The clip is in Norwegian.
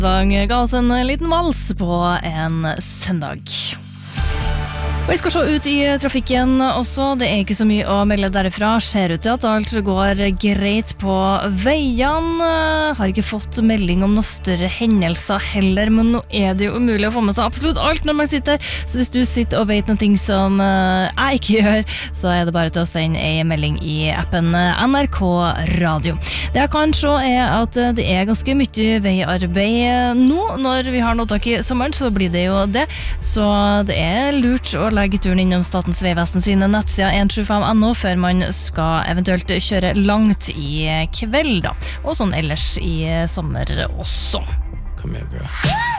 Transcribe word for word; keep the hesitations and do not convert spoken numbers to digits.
Vang ga oss en liten vals på en søndag. Og jeg skal se ut i trafikken også, det er ikke så mye å melde derifra, ser ut til at alt går greit på veiene, har ikke fått melding om noen større hendelser heller, men nå er det jo umulig å få med seg absolutt alt når man sitter, så hvis du sitter og vet noen ting som jeg ikke gjør, så er det bare til å sende en melding i appen N R K Radio. Det jeg kan se er at det er ganske mye veiarbeid nå, når vi har nådd tak i sommeren, så blir det jo det, så det er lurt å legge turen innom Statens Vegvesen sine nettsider en sju fem punktum no før man skal eventuelt kjøre langt i kveld da, og sånn ellers i sommer også. Come here, girl.